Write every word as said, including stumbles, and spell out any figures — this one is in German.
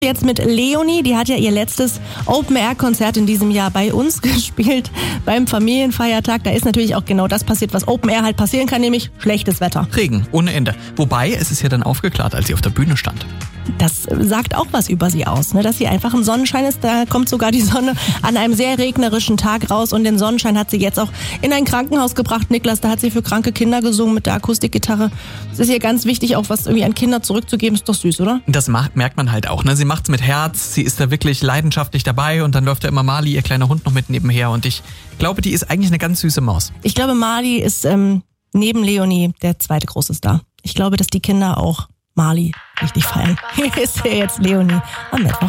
Jetzt mit Leonie, die hat ja ihr letztes Open-Air-Konzert in diesem Jahr bei uns gespielt, beim Familienfeiertag. Da ist natürlich auch genau das passiert, was Open-Air halt passieren kann, nämlich schlechtes Wetter. Regen, ohne Ende. Wobei, es ist ja dann aufgeklärt, als sie auf der Bühne stand. Das sagt auch was über sie aus, ne? Dass sie einfach ein Sonnenschein ist. Da kommt sogar die Sonne an einem sehr regnerischen Tag raus und den Sonnenschein hat sie jetzt auch in ein Krankenhaus gebracht. Niklas, da hat sie für kranke Kinder gesungen mit der Akustikgitarre. Es ist ihr ganz wichtig, auch was irgendwie an Kinder zurückzugeben. Ist doch süß, oder? Das macht, merkt man halt auch, ne? Sie macht's mit Herz, sie ist da wirklich leidenschaftlich dabei und dann läuft ja immer Mali, ihr kleiner Hund, noch mit nebenher und ich glaube, die ist eigentlich eine ganz süße Maus. Ich glaube, Mali ist ähm, neben Leonie der zweite große Star. Ich glaube, dass die Kinder auch Mali richtig feiern. Hier ist ja jetzt Leonie am Mittwoch.